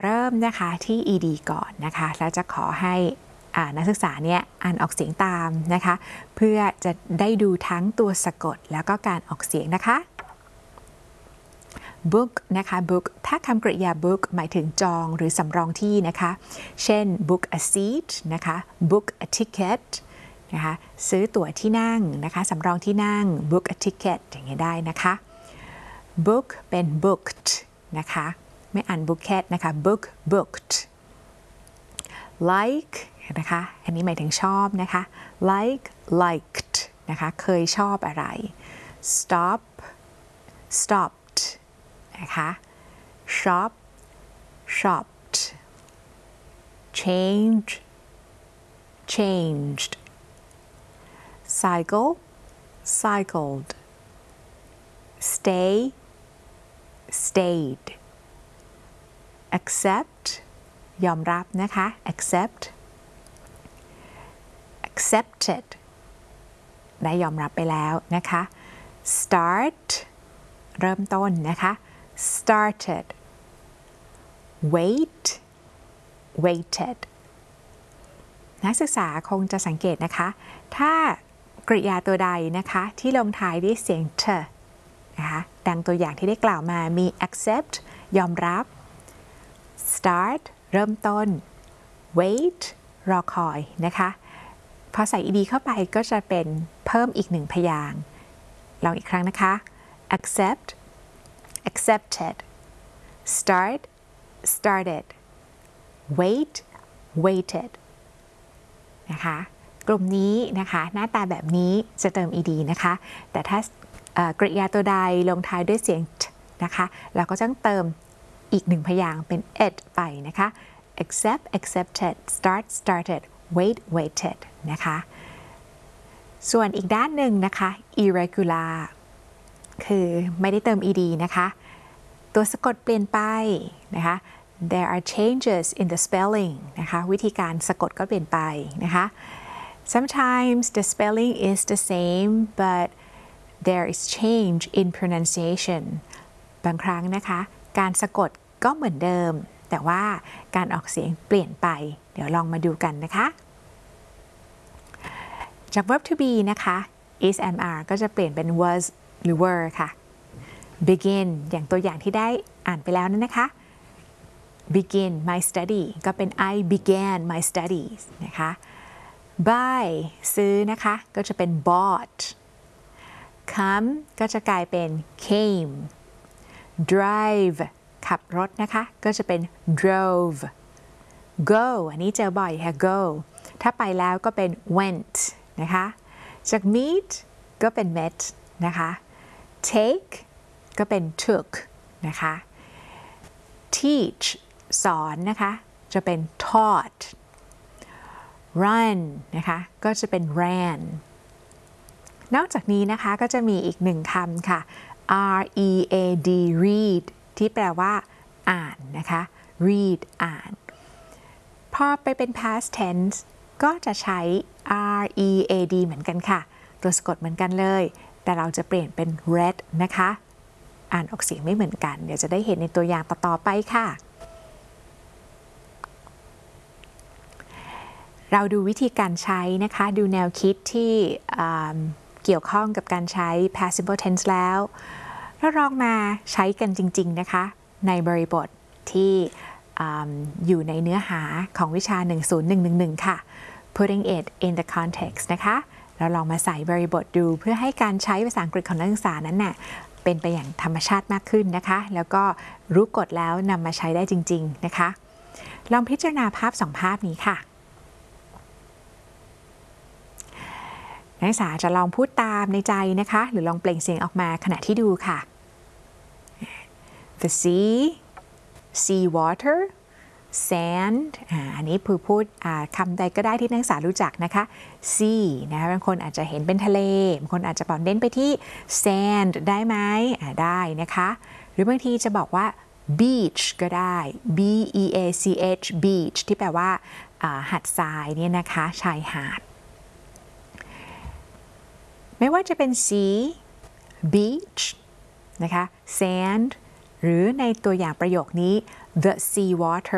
เริ่มนะคะที่ ed ก่อนนะคะแล้วจะขอให้นักศึกษาเนี่ยอ่านออกเสียงตามนะคะเพื่อจะได้ดูทั้งตัวสะกดแล้วก็การออกเสียงนะคะ book นะคะ book ถ้าคำกริยา book หมายถึงจองหรือสำรองที่นะคะเช่น book a seat นะคะ book a ticket นะคะซื้อตั๋วที่นั่งนะคะสำรองที่นั่ง book a ticket อย่างเงี้ยได้นะคะ book เป็น booked นะคะไม่อ่าน bucket นะคะ book booked like นะคะอันนี้หมายถึงชอบนะคะ like liked นะคะเคยชอบอะไร stop stopped นะคะ shop shopped change changed cycle cycled stay stayed accept ยอมรับนะคะ accept accepted ได้ยอมรับไปแล้วนะคะ start เริ่มต้นนะคะ started wait waited นักศึกษาคงจะสังเกตนะคะถ้ากริยาตัวใดนะคะที่ลงท้ายด้วยเสียง t นะคะดังตัวอย่างที่ได้กล่าวมามี accept ยอมรับ start เริ่มต้น wait รอคอยนะคะพอใส่ ed เข้าไปก็จะเป็นเพิ่มอีกหนึ่งพยางค์ลองอีกครั้งนะคะ accept accepted start started wait waited นะคะกลุ่มนี้นะคะหน้าตาแบบนี้จะเติม ed นะคะแต่ถ้ากริยาตัวใดลงท้ายด้วยเสียง t นะคะเราก็ต้องเติมอีกหนึ่งพยางค์เป็น ed ไปนะคะ accept accepted start started wait waited นะคะส่วนอีกด้านหนึ่งนะคะ irregular คือไม่ได้เติม ed นะคะตัวสะกดเปลี่ยนไปนะคะ there are changes in the spelling นะคะวิธีการสะกดก็เปลี่ยนไปนะคะ sometimes the spelling is the same but there is change in pronunciation บางครั้งนะคะการสะกดก็เหมือนเดิมแต่ว่าการออกเสียงเปลี่ยนไปเดี๋ยวลองมาดูกันนะคะจาก verb to be นะคะ is am are ก็จะเปลี่ยนเป็น was หรือ were ค่ะ begin อย่างตัวอย่างที่ได้อ่านไปแล้วนั่นนะคะ begin my study ก็เป็น I began my studies นะคะ buy ซื้อนะคะก็จะเป็น bought come ก็จะกลายเป็น came drive ขับรถนะคะก็จะเป็น drove go อันนี้เจอบ่อยค่ะ go ถ้าไปแล้วก็เป็น went นะคะจาก meet ก็เป็น met นะคะ take ก็เป็น took นะคะ teach สอนนะคะจะเป็น taught run นะคะก็จะเป็น ran นอกจากนี้นะคะก็จะมีอีกหนึ่งคำค่ะ read read ที่แปลว่าอ่านนะคะ read อ่านพอไปเป็น past tense ก็จะใช้ read เหมือนกันค่ะตัวสะกดเหมือนกันเลยแต่เราจะเปลี่ยนเป็น read นะคะอ่านออกเสียงไม่เหมือนกันเดี๋ยวจะได้เห็นในตัวอย่างต่อๆไปค่ะเราดูวิธีการใช้นะคะดูแนวคิดที่เกี่ยวข้องกับการใช้ past simple tense แล้วลองมาใช้กันจริงๆนะคะในบริบทที่อยู่ในเนื้อหาของวิชา 10111 ค่ะ putting it in the context นะคะเราลองมาใส่บริบทดูเพื่อให้การใช้ภาษาอังกฤษของนักศึกษานั้นน่ะเป็นไปอย่างธรรมชาติมากขึ้นนะคะแล้วก็รู้กฎแล้วนำมาใช้ได้จริงๆนะคะลองพิจารณาภาพ2ภาพนี้ค่ะนักศึกษาจะลองพูดตามในใจนะคะหรือลองเปล่งเสียงออกมาขณะที่ดูค่ะ the sea water sand อันนี้พูดคำใดก็ได้ที่นักศึกษารู้จักนะคะ sea นะคะบางคนอาจจะเห็นเป็นทะเลบางคนอาจจะเน้นไปที่ sand ได้ไหมได้นะคะหรือบางทีจะบอกว่า beach ก็ได้ beach beach ที่แปลว่าหาดทรายเนี่ยนะคะชายหาดไม่ว่าจะเป็น sea beach นะคะ sand หรือในตัวอย่างประโยคนี้ the sea water